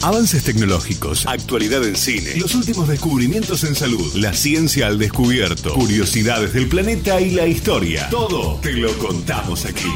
Avances tecnológicos, actualidad en cine, los últimos descubrimientos en salud, la ciencia al descubierto, curiosidades del planeta y la historia. Todo te lo contamos aquí.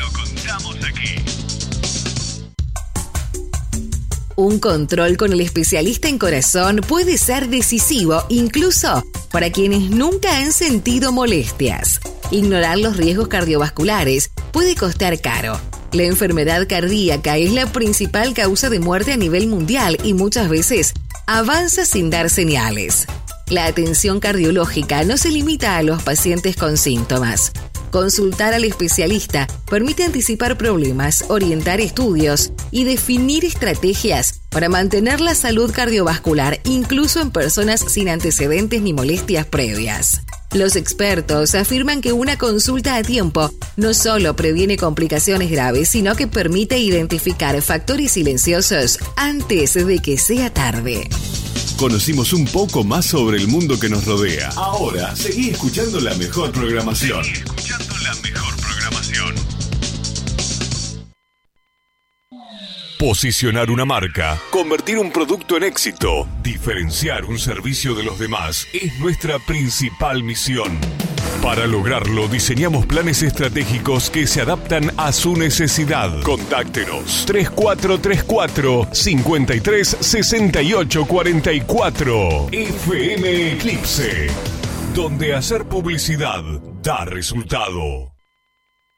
Un control con el especialista en corazón puede ser decisivo, incluso para quienes nunca han sentido molestias. Ignorar los riesgos cardiovasculares puede costar caro. La enfermedad cardíaca es la principal causa de muerte a nivel mundial y muchas veces avanza sin dar señales. La atención cardiológica no se limita a los pacientes con síntomas. Consultar al especialista permite anticipar problemas, orientar estudios y definir estrategias para mantener la salud cardiovascular, incluso en personas sin antecedentes ni molestias previas. Los expertos afirman que una consulta a tiempo no solo previene complicaciones graves, sino que permite identificar factores silenciosos antes de que sea tarde. Conocimos un poco más sobre el mundo que nos rodea. Ahora, seguí escuchando la mejor programación. Posicionar una marca, convertir un producto en éxito, diferenciar un servicio de los demás es nuestra principal misión. Para lograrlo, diseñamos planes estratégicos que se adaptan a su necesidad. Contáctenos 3434-536844 FM Eclipse, donde hacer publicidad da resultado.